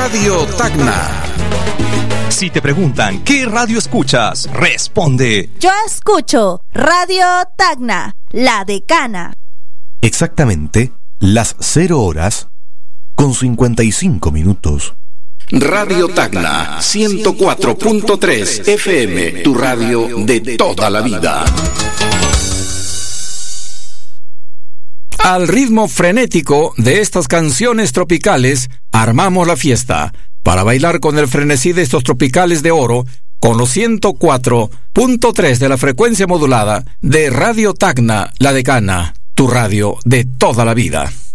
Radio Tacna. Si te preguntan ¿qué radio escuchas?, responde: yo escucho Radio Tacna, la decana. Exactamente las 0 horas con 55 minutos. Radio Tacna 104.3 FM, tu radio de toda la vida. Al ritmo frenético de estas canciones tropicales, armamos la fiesta para bailar con el frenesí de estos tropicales de oro con los 104.3 de la frecuencia modulada de Radio Tacna, la decana, tu radio de toda la vida.